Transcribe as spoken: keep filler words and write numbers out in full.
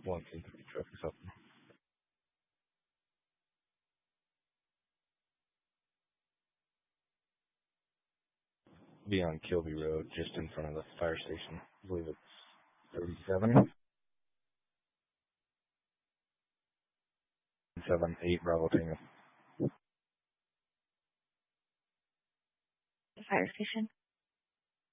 one two three traffic stop. Be on Kilby Road, just in front of the fire station. I believe it's thirty-seven. Seven eight Bravo Tango. Fire station.